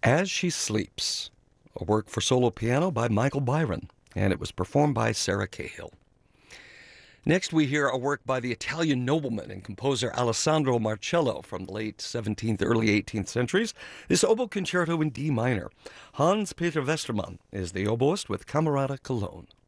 As She Sleeps, a work for solo piano by Michael Byron, and it was performed by Sarah Cahill. Next, we hear a work by the Italian nobleman and composer Alessandro Marcello from the late 17th, early 18th centuries. This oboe concerto in D minor. Hans Peter Westermann is the oboist with Camerata Cologne.